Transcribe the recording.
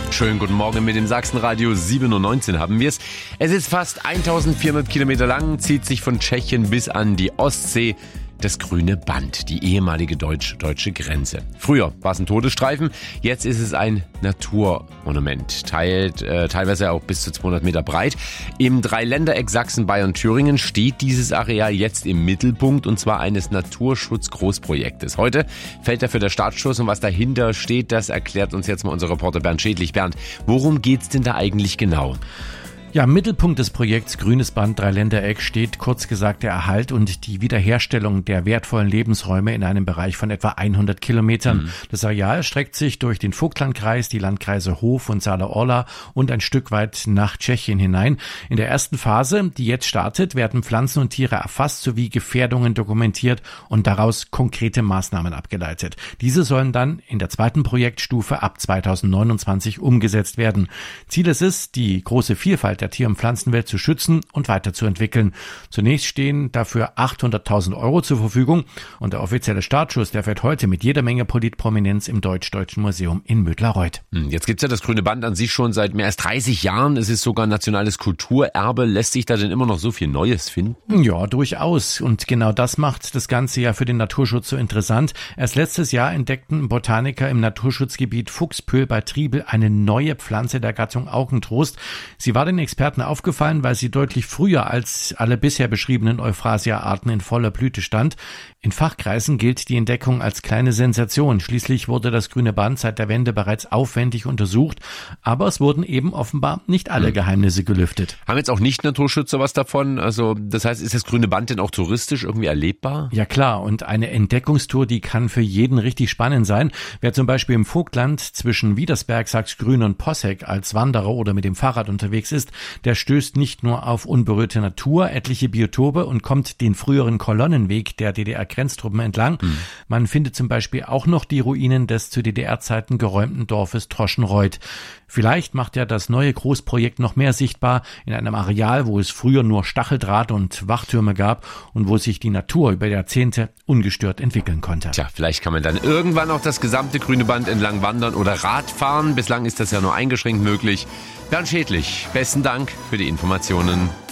Schönen guten Morgen mit dem Sachsenradio 7.19 Uhr haben wir es. Es ist fast 1400 Kilometer lang, zieht sich von Tschechien bis an die Ostsee. Das grüne Band, die ehemalige deutsch-deutsche Grenze. Früher war es ein Todesstreifen, jetzt ist es ein Naturmonument, teilweise auch bis zu 200 Meter breit. Im Dreiländereck Sachsen, Bayern, Thüringen steht dieses Areal jetzt im Mittelpunkt und zwar eines Naturschutzgroßprojektes. Heute fällt dafür der Startschuss und was dahinter steht, das erklärt uns jetzt mal unser Reporter Bernd Schädlich. Bernd, worum geht's denn da eigentlich genau? Ja, im Mittelpunkt des Projekts Grünes Band Dreiländereck steht kurz gesagt der Erhalt und die Wiederherstellung der wertvollen Lebensräume in einem Bereich von etwa 100 Kilometern. Das Areal streckt sich durch den Vogtlandkreis, die Landkreise Hof und Saale-Orla und ein Stück weit nach Tschechien hinein. In der ersten Phase, die jetzt startet, werden Pflanzen und Tiere erfasst sowie Gefährdungen dokumentiert und daraus konkrete Maßnahmen abgeleitet. Diese sollen dann in der zweiten Projektstufe ab 2029 umgesetzt werden. Ziel ist es, die große Vielfalt der Tier- und Pflanzenwelt zu schützen und weiterzuentwickeln. Zunächst stehen dafür 800.000 € zur Verfügung und der offizielle Startschuss, der fällt heute mit jeder Menge Politprominenz im Deutsch-Deutschen Museum in Mödlareuth. Jetzt gibt's ja das Grüne Band an sich schon seit mehr als 30 Jahren. Es ist sogar nationales Kulturerbe. Lässt sich da denn immer noch so viel Neues finden? Ja, durchaus. Und genau das macht das Ganze ja für den Naturschutz so interessant. Erst letztes Jahr entdeckten Botaniker im Naturschutzgebiet Fuchspöhl bei Triebel eine neue Pflanze der Gattung Augentrost. Sie war den Experten aufgefallen, weil sie deutlich früher als alle bisher beschriebenen Euphrasia-Arten in voller Blüte stand. In Fachkreisen gilt die Entdeckung als kleine Sensation. Schließlich wurde das Grüne Band seit der Wende bereits aufwendig untersucht, aber es wurden eben offenbar nicht alle Geheimnisse gelüftet. Haben jetzt auch Nicht-Naturschützer was davon? Also das heißt, ist das Grüne Band denn auch touristisch irgendwie erlebbar? Ja klar, und eine Entdeckungstour, die kann für jeden richtig spannend sein. Wer zum Beispiel im Vogtland zwischen Wiedersberg, Sachsgrün und Posseck als Wanderer oder mit dem Fahrrad unterwegs ist, der stößt nicht nur auf unberührte Natur, etliche Biotope und kommt den früheren Kolonnenweg der DDR-Grenztruppen entlang. Man findet zum Beispiel auch noch die Ruinen des zu DDR-Zeiten geräumten Dorfes Troschenreuth. Vielleicht macht ja das neue Großprojekt noch mehr sichtbar in einem Areal, wo es früher nur Stacheldraht und Wachtürme gab und wo sich die Natur über Jahrzehnte ungestört entwickeln konnte. Tja, vielleicht kann man dann irgendwann auch das gesamte Grüne Band entlang wandern oder Rad fahren. Bislang ist das ja nur eingeschränkt möglich. Bernd Schädlich, besten Dank für die Informationen.